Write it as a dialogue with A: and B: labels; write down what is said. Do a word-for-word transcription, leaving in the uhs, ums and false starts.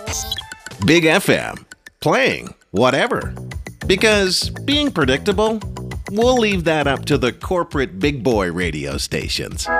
A: Big F M, playing whatever. Because being predictable, we'll leave that up to the corporate big boy radio stations.